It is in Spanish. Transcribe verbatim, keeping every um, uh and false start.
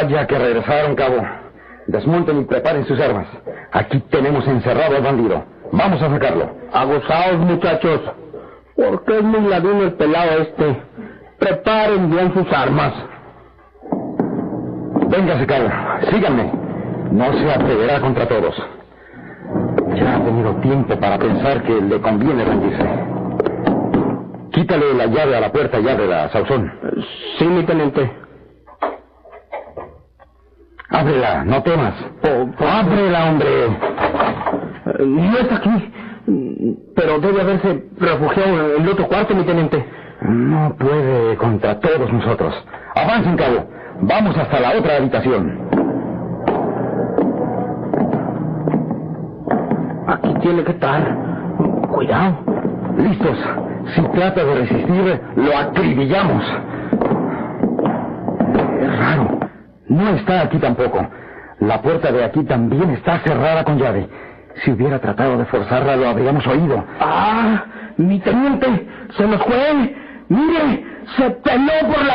Vaya que regresaron, cabo. Desmonten y preparen sus armas. Aquí tenemos encerrado al bandido. Vamos a sacarlo. Agosaos, muchachos. Porque es muy ladino el pelado este. Preparen bien sus armas. Véngase, cabo. Síganme. No se atreverá contra todos. Ya ha tenido tiempo para pensar que le conviene rendirse. Quítale la llave a la puerta y ábrela, Sauzón. Sí, mi teniente. Ábrela, no temas. Oh, oh, Ábrela, hombre. No está aquí. Pero debe haberse refugiado en el otro cuarto, mi teniente. No puede contra todos nosotros. Avancen, cabo. Vamos hasta la otra habitación. Aquí tiene que estar. Cuidado. Listos. Si trata de resistir, lo acribillamos. Es raro. No está aquí tampoco. La puerta de aquí también está cerrada con llave. Si hubiera tratado de forzarla, lo habríamos oído. ¡Ah! ¡Mi teniente! ¡Se nos fue! ¡Mire! ¡Se peló por la